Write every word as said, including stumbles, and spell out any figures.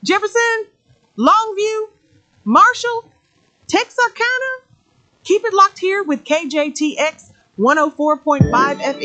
Jefferson, Longview, Marshall, Texarkana. Keep it locked here with K J T X one oh four point five F